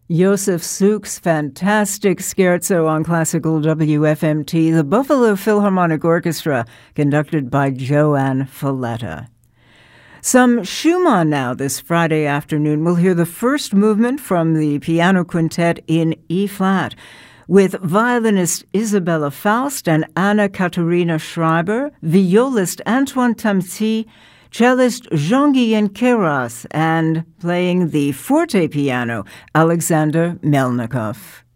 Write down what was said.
Josef Suk's fantastic scherzo on classical WFMT, the Buffalo Philharmonic Orchestra, conducted by Joanne Falletta. Some Schumann now this Friday afternoon. We'll hear the first movement from the piano quintet in E-flat, with violinist Isabella Faust and Anna Katharina Schreiber, violist Antoine Tamti, cellist Jean-Guyen Queyras, and playing the forte piano, Alexander Melnikov.